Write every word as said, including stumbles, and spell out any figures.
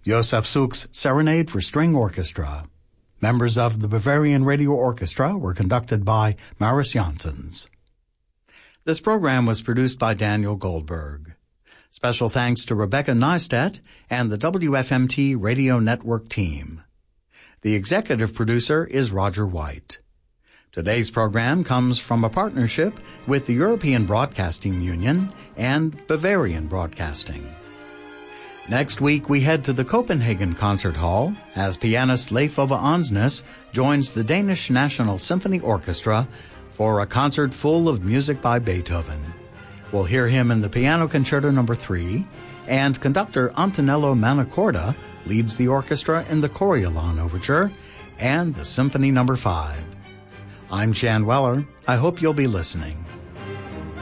Josef Suk's Serenade for String Orchestra. Members of the Bavarian Radio Orchestra were conducted by Maris Janssens. This program was produced by Daniel Goldberg. Special thanks to Rebecca Neistat and the W F M T Radio Network team. The executive producer is Roger White. Today's program comes from a partnership with the European Broadcasting Union and Bavarian Broadcasting. Next week, we head to the Copenhagen Concert Hall as pianist Leif Ove Ansnes joins the Danish National Symphony Orchestra for a concert full of music by Beethoven. We'll hear him in the Piano Concerto Number three, and conductor Antonello Manacorda leads the orchestra in the Coriolan Overture and the Symphony Number five. I'm Jan Weller. I hope you'll be listening.